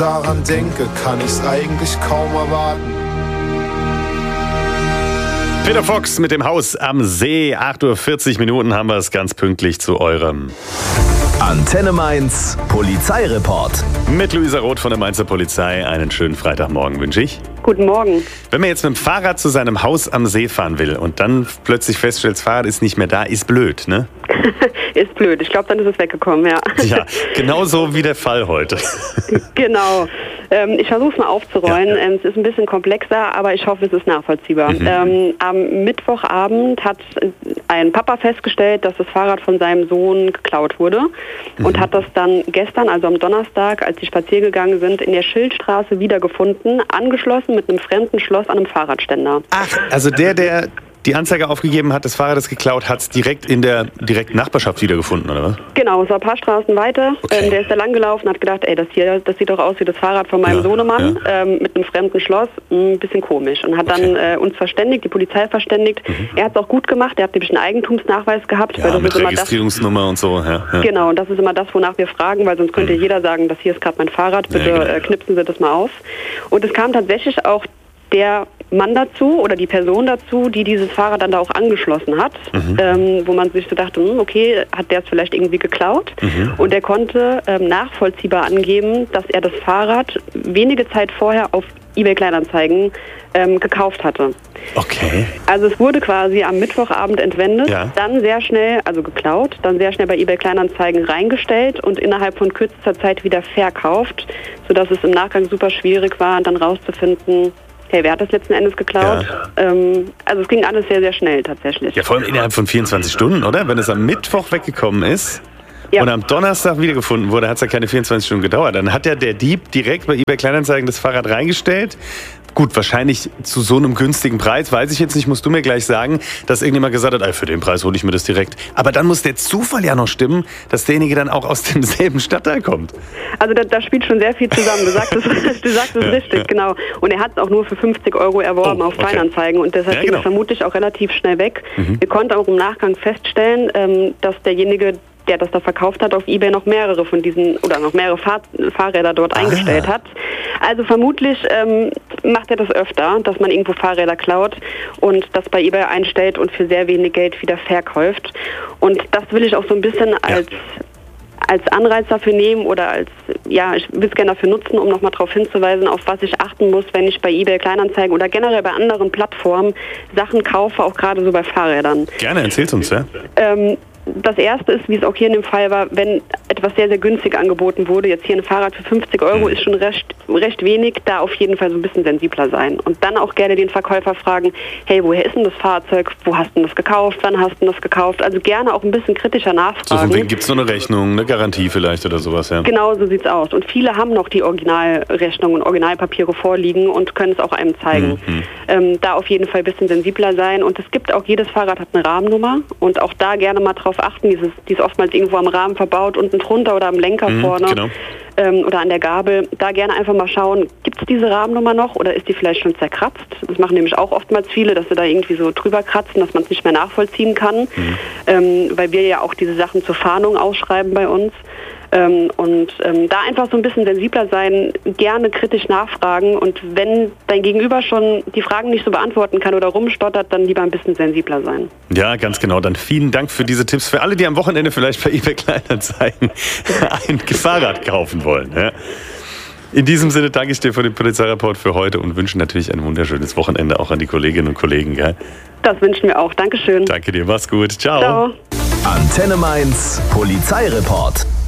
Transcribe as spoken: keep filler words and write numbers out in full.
daran denke, kann ich's eigentlich kaum erwarten. Peter Fox mit dem Haus am See. acht Uhr vierzig Minuten haben wir es ganz pünktlich zu eurem Antenne Mainz Polizeireport. Mit Luisa Roth von der Mainzer Polizei. Einen schönen Freitagmorgen wünsche ich. Guten Morgen. Wenn man jetzt mit dem Fahrrad zu seinem Haus am See fahren will und dann plötzlich feststellt, das Fahrrad ist nicht mehr da, ist blöd, ne? Ist blöd. Ich glaube, dann ist es weggekommen, ja. Ja, genauso wie der Fall heute. Genau. Ähm, ich versuche es mal aufzurollen. Ja, ja. Ähm, es ist ein bisschen komplexer, aber ich hoffe, es ist nachvollziehbar. Mhm. Ähm, am Mittwochabend hat ein Papa festgestellt, dass das Fahrrad von seinem Sohn geklaut wurde mhm. und hat das dann gestern, also am Donnerstag, als sie spazieren gegangen sind, in der Schildstraße wiedergefunden, angeschlossen mit einem fremden Schloss an einem Fahrradständer. Ach, also der, der die Anzeige aufgegeben hat, das Fahrrad ist geklaut, hat es direkt in der direkten Nachbarschaft wiedergefunden, oder was? Genau, es war ein paar Straßen weiter. Okay. Ähm, der ist da lang gelaufen, hat gedacht, ey, das hier, das sieht doch aus wie das Fahrrad von meinem Ja, Sohnemann, ja. ähm, mit einem fremden Schloss, ein bisschen komisch. Und hat Okay. dann äh, uns verständigt, die Polizei verständigt. Mhm. Er hat es auch gut gemacht, er hat nämlich einen Eigentumsnachweis gehabt. Ja, weil das mit ist immer Registrierungsnummer das, und so. Ja, ja. Genau, und das ist immer das, wonach wir fragen, weil sonst könnte mhm. jeder sagen, das hier ist gerade mein Fahrrad, bitte Ja, genau. äh, knipsen Sie das mal auf. Und es kam tatsächlich auch der Mann dazu oder die Person dazu, die dieses Fahrrad dann da auch angeschlossen hat, mhm. ähm, wo man sich so dachte, hm, okay, hat der es vielleicht irgendwie geklaut? Mhm. Und er konnte ähm, nachvollziehbar angeben, dass er das Fahrrad wenige Zeit vorher auf eBay Kleinanzeigen ähm, gekauft hatte. Okay. Also es wurde quasi am Mittwochabend entwendet, Ja. dann sehr schnell, also geklaut, dann sehr schnell bei eBay Kleinanzeigen reingestellt und innerhalb von kürzester Zeit wieder verkauft, sodass es im Nachgang super schwierig war, dann rauszufinden, hey, wer hat das letzten Endes geklaut? Ja. Ähm, also es ging alles sehr, sehr schnell tatsächlich. Ja, vor allem innerhalb von vierundzwanzig Stunden, oder? Wenn es am Mittwoch weggekommen ist ja. und am Donnerstag wiedergefunden wurde, hat es ja keine vierundzwanzig Stunden gedauert. Dann hat ja der Dieb direkt bei eBay Kleinanzeigen das Fahrrad reingestellt. Gut, wahrscheinlich zu so einem günstigen Preis, weiß ich jetzt nicht, musst du mir gleich sagen, dass irgendjemand gesagt hat, ey, für den Preis hole ich mir das direkt. Aber dann muss der Zufall ja noch stimmen, dass derjenige dann auch aus demselben Stadtteil kommt. Also da, da spielt schon sehr viel zusammen. Du sagst es, du sagst es ja, richtig, ja. genau. Und er hat es auch nur für fünfzig Euro erworben oh, auf Kleinanzeigen. Und deshalb ja, ging genau. es vermutlich auch relativ schnell weg. Mhm. Wir konnten auch im Nachgang feststellen, ähm, dass derjenige, der das da verkauft hat, auf eBay noch mehrere von diesen oder noch mehrere Fahr- Fahrräder dort ah. eingestellt hat. Also vermutlich ähm, macht er das öfter, dass man irgendwo Fahrräder klaut und das bei eBay einstellt und für sehr wenig Geld wieder verkauft. Und das will ich auch so ein bisschen als ja. als Anreiz dafür nehmen oder als, ja, ich will es gerne dafür nutzen, um nochmal darauf hinzuweisen, auf was ich achten muss, wenn ich bei eBay Kleinanzeigen oder generell bei anderen Plattformen Sachen kaufe, auch gerade so bei Fahrrädern. Gerne, erzähl's uns, ja. Ähm, Das erste ist, wie es auch hier in dem Fall war, wenn etwas sehr, sehr günstig angeboten wurde, jetzt hier ein Fahrrad für fünfzig Euro ist schon recht, recht wenig, da auf jeden Fall so ein bisschen sensibler sein. Und dann auch gerne den Verkäufer fragen, hey, woher ist denn das Fahrzeug? Wo hast du denn das gekauft? Wann hast du denn das gekauft? Also gerne auch ein bisschen kritischer nachfragen. So von wegen, gibt es noch eine Rechnung, eine Garantie vielleicht oder sowas, ja? Genau, so sieht's aus. Und viele haben noch die Originalrechnung und Originalpapiere vorliegen und können es auch einem zeigen. Mhm. Ähm, da auf jeden Fall ein bisschen sensibler sein. Und es gibt auch, jedes Fahrrad hat eine Rahmennummer und auch da gerne mal drauf achten, dieses, die ist oftmals irgendwo am Rahmen verbaut, unten drunter oder am Lenker mhm, vorne genau. ähm, oder an der Gabel. Da gerne einfach mal schauen, gibt es diese Rahmennummer noch oder ist die vielleicht schon zerkratzt? Das machen nämlich auch oftmals viele, dass sie da irgendwie so drüber kratzen, dass man es nicht mehr nachvollziehen kann, mhm. ähm, weil wir ja auch diese Sachen zur Fahndung ausschreiben bei uns. Ähm, und ähm, da einfach so ein bisschen sensibler sein, gerne kritisch nachfragen und wenn dein Gegenüber schon die Fragen nicht so beantworten kann oder rumstottert, dann lieber ein bisschen sensibler sein. Ja, ganz genau. Dann vielen Dank für diese Tipps. Für alle, die am Wochenende vielleicht bei eBay Kleinanzeigen ein Fahrrad kaufen wollen. Ja. In diesem Sinne danke ich dir für den Polizeireport für heute und wünsche natürlich ein wunderschönes Wochenende auch an die Kolleginnen und Kollegen. Gell? Das wünschen wir auch. Dankeschön. Danke dir. Mach's gut. Ciao. Ciao. Antenne Mainz Polizeireport.